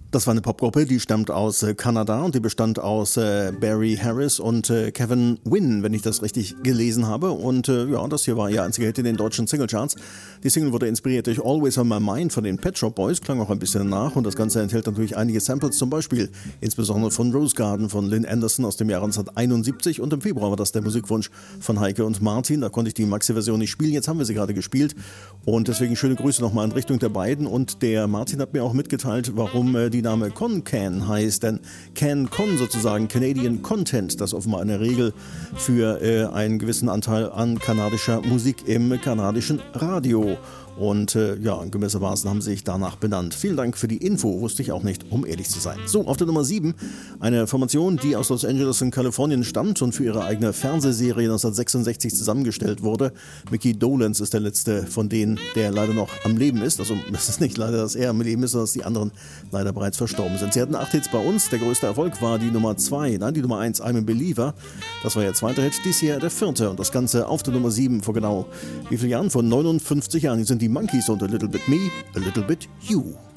Das war eine Popgruppe, die stammt aus Kanada und die bestand aus Barry Harris und Kevin Wynn, wenn ich das richtig gelesen habe. Und ja, das hier war ihr einziger Hit in den deutschen Singlecharts. Die Single wurde inspiriert durch Always on My Mind von den Pet Shop Boys, klang auch ein bisschen nach und das Ganze enthält natürlich einige Samples, zum Beispiel insbesondere von Rose Garden von Lynn Anderson aus dem Jahr 1971 und im Februar war das der Musikwunsch von Heike und Martin. Da konnte ich die Maxi-Version nicht spielen, jetzt haben wir sie gerade gespielt und deswegen schöne Grüße nochmal in Richtung der beiden und der Martin hat mir auch mitgeteilt, warum die Name Con-Can heißt, denn Can-Con sozusagen Canadian Content, das offenbar eine Regel für einen gewissen Anteil an kanadischer Musik im kanadischen Radio. Und ja, gewissermaßen haben sie sich danach benannt. Vielen Dank für die Info, wusste ich auch nicht, um ehrlich zu sein. So, auf der Nummer 7, eine Formation, die aus Los Angeles in Kalifornien stammt und für ihre eigene Fernsehserie 1966 zusammengestellt wurde. Mickey Dolenz ist der letzte von denen, der leider noch am Leben ist. Also es ist nicht leider, dass er am Leben ist, sondern dass die anderen leider bereits verstorben sind. Sie hatten 8 Hits bei uns. Der größte Erfolg war die Nummer 2, nein, die Nummer 1, I'm a Believer. Das war ihr zweiter Hit, dies hier der 4. Und das Ganze auf der Nummer 7 vor genau wie vielen Jahren? Vor 59 Jahren. Die sind die Monkeys und A Little Bit Me, A Little Bit You.